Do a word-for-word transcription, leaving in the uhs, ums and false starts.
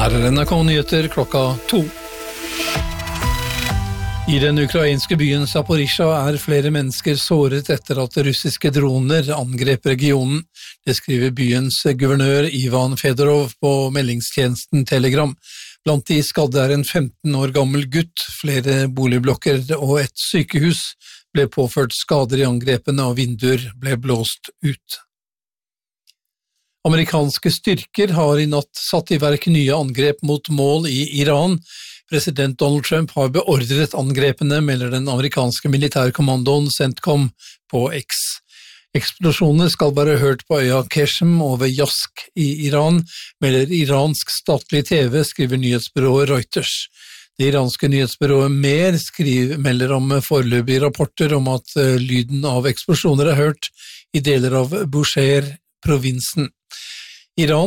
Her er N R K-nyheter klokka to. I den ukrainske byen Zaporizjzja er flere mennesker såret etter at russiske droner angrep regionen. Det skriver byens guvernør Ivan Fedorov på meldingstjenesten Telegram. Blant de skadde er en femten år gammel gutt, flere boligblokker og et sykehus ble påført skader i angrepene og vinduer ble blåst ut. Amerikanske styrker har i natt satt i verk nye angrep mot mål i Iran. President Donald Trump har beordret angrepene, melder den amerikanske militærkommandoen CENTCOM på X. Eksplosjonene skal være hørt på øya Keshem og ved Yazd i Iran, melder iransk statlig T V, skriver nyhetsbyrået Reuters. Det iranske nyhetsbyrået Mer skriver, melder om foreløpige rapporter om at lyden av eksplosjoner er hørt i deler av Bushehr-provinsen. Iran